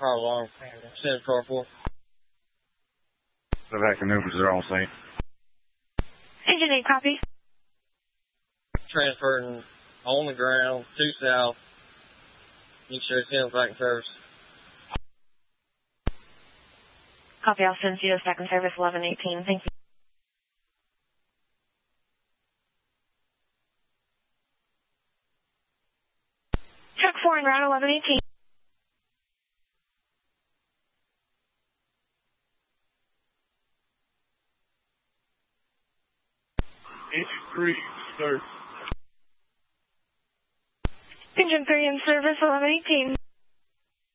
Car alarm. Send car 4. So that maneuvers are on scene. Engine 8, copy. Transferring on the ground, 2 south. Make sure it's in back in service. Copy, I'll send you to second service 1118. Thank you. Truck 4 en route 1118. Engine 3, sir. Engine 3 in service 1118.